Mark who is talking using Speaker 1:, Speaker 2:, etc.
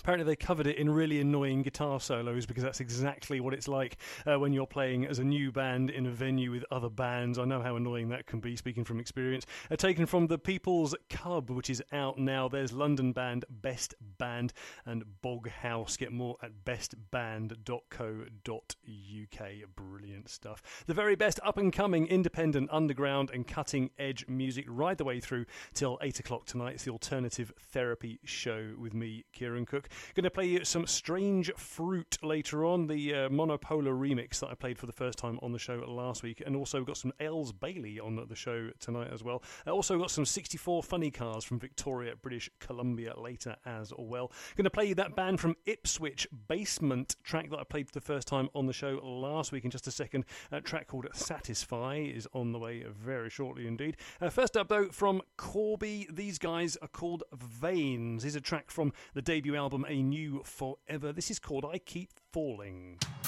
Speaker 1: Apparently they covered it in really annoying guitar solos, because that's exactly what it's like when you're playing as a new band in a venue with other bands. I know how annoying that can be, speaking from experience. Taken from The People's Cub, which is out now. There's London band Best Band and Bog House. Get more at bestband.co.uk. Brilliant stuff. The very best up-and-coming, independent, underground and cutting-edge music right the way through till 8 o'clock tonight. It's the Alternative Therapy Show with me, Kieran Cook. Going to play you some Strange Fruit later on, the Monopolar remix that I played for the first time on the show last week, and also got some Els Bailey on the show tonight as well. Also got some 64 Funny Cars from Victoria, British Columbia later as well. Going to play you that band from Ipswich, Basement, track that I played for the first time on the show last week in just a second. A track called Satisfy is on the way very shortly indeed. First up though, from Corby, these guys are called Veins. Here's a track from the debut album A New Forever. This is called I Keep Falling.